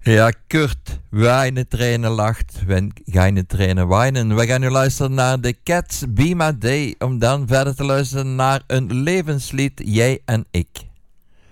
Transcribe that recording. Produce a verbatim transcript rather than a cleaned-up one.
Ja, Kurt, wijnen trainen lacht, wijnen trainen wijnen. We gaan nu luisteren naar de Cats, Be My Day, om dan verder te luisteren naar een levenslied, Jij en Ik.